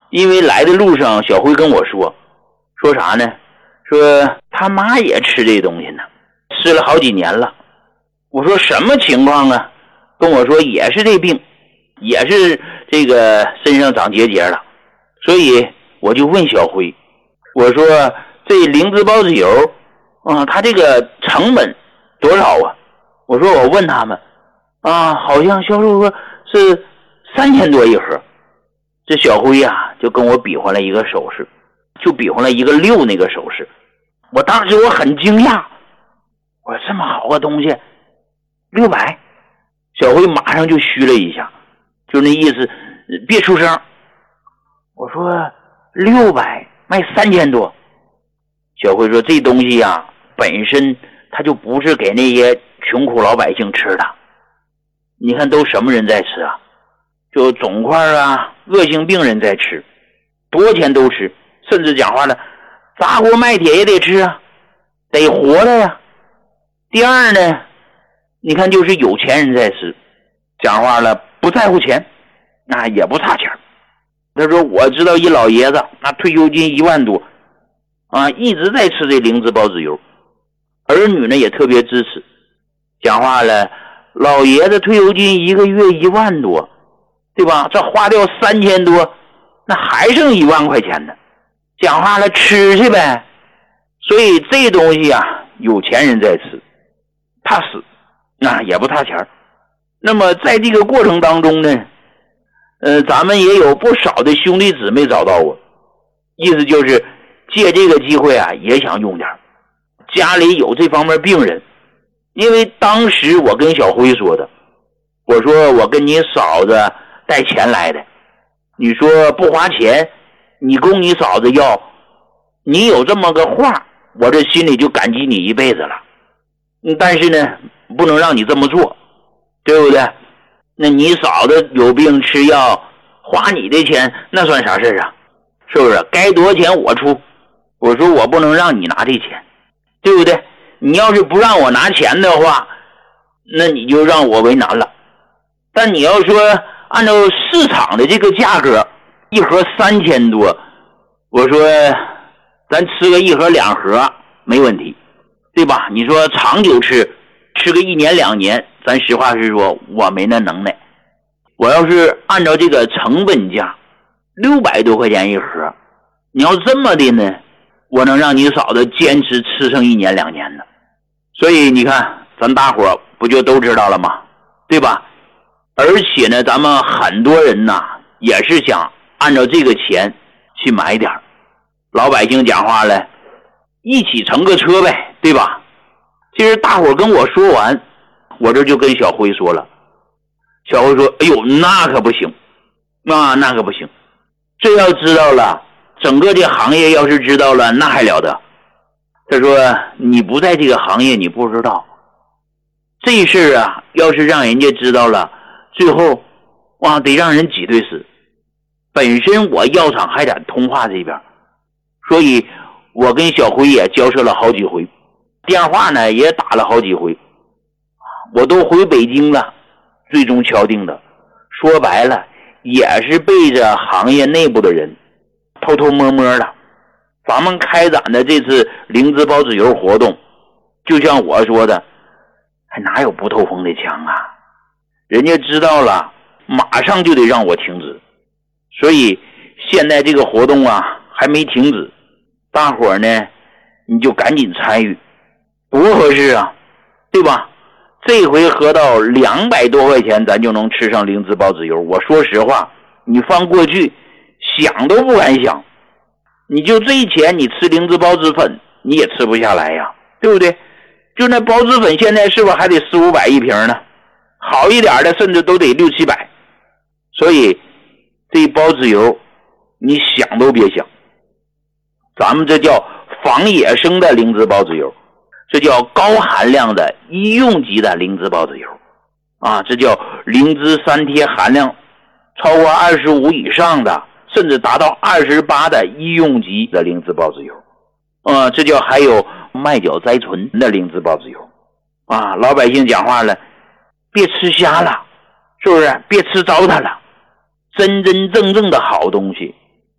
因为来的路上小辉跟我说啥呢？说他妈也吃这东西呢，吃了好几年了。我说什么情况啊？跟我说也是这病，也是这个身上长结节了。所以我就问小辉，我说这灵芝孢子油它这个成本多少啊？我说我问他们好像销售说是3000多一盒。这小辉就跟我比划了一个手势，就比划了一个6那个手势。我当时我很惊讶，我说这么好个东西600。小辉马上就嘘了一下，就那意思别出声。我说600卖3000多。小辉说这东西本身它就不是给那些穷苦老百姓吃的。你看都什么人在吃啊？就肿块恶性病人在吃，多钱都吃，甚至讲话了砸锅卖铁也得吃得活了呀。第二呢，你看就是有钱人在吃，讲话了不在乎钱，也不差钱。他说我知道一老爷子那退休金1万多一直在吃这灵芝孢子油，儿女呢也特别支持。讲话了老爷子退休金1个月1万多，对吧？这花掉3000多，那还剩1万块钱呢。讲话了吃去呗。所以这东西有钱人在吃，怕死也不差钱。那么在这个过程当中呢，咱们也有不少的兄弟姊妹找到我，意思就是借这个机会也想用点，家里有这方面病人。因为当时我跟小辉说的，我说我跟你嫂子带钱来的，你说不花钱你供你嫂子要，你有这么个话，我这心里就感激你一辈子了。但是呢不能让你这么做，对不对？那你嫂子有病吃药，花你的钱那算啥事啊？是不是？该多少钱我出。我说我不能让你拿这钱，对不对？你要是不让我拿钱的话，那你就让我为难了。但你要说按照市场的这个价格，一盒3000多，我说咱吃个1盒2盒没问题，对吧？你说长久吃个1年2年，咱实话实说我没那能耐。我要是按照这个成本价600多块钱一盒，你要这么的呢，我能让你嫂子坚持吃上1年2年呢。所以你看咱大伙不就都知道了吗？对吧？而且呢咱们很多人也是想按照这个钱去买点，老百姓讲话了一起乘个车呗，对吧？其实大伙跟我说完，我这就跟小辉说了。小辉说哎呦那可不行，那可不行，这要知道了，整个这行业要是知道了那还了得。他说你不在这个行业你不知道，这事要是让人家知道了，最后得让人挤兑死。本身我药厂还在通化这边，所以我跟小辉也交涉了好几回，电话呢也打了好几回，我都回北京了，最终敲定的。说白了也是背着行业内部的人偷偷摸摸的。咱们开展的这次灵芝孢子油活动，就像我说的，还哪有不透风的墙人家知道了马上就得让我停止。所以现在这个活动还没停止，大伙呢你就赶紧参与，多合适对吧？这回合到200多块钱咱就能吃上灵芝孢子油，我说实话你放过去想都不敢想。你就这钱你吃灵芝孢子粉你也吃不下来对不对？就那孢子粉现在是不是还得400-500一瓶呢？好一点的甚至都得600-700。所以这孢子油你想都别想，咱们这叫仿野生的灵芝孢子油，这叫高含量的医用级的灵芝孢子油这叫灵芝3萜含量超过25以上的，甚至达到28的医用级的灵芝孢子油这叫还有麦角甾醇的灵芝孢子油老百姓讲话了别吃瞎了，是不是？别吃糟蹋了，真真正正的好东西